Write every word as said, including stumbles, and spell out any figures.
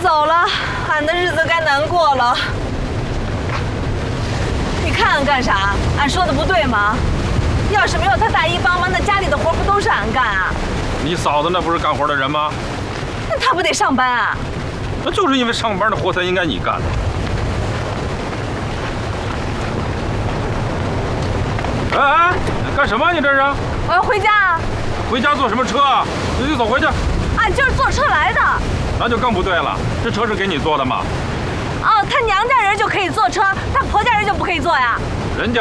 走了，俺的日子该难过了。你看俺干啥？俺说的不对吗？要是没有他大姨帮忙，那家里的活不都是俺干啊？ 你嫂子那不是干活的人吗？ 那他不得上班啊？ 那就是因为上班的活才应该你干。哎哎，干什么？你这是？ 我要回家啊！ 回家坐什么车啊？你就走回去。 俺就是坐车来的。 那就更不对了，这车是给你坐的吗？ 哦，他娘家人就可以坐车，他婆家人就不可以坐呀？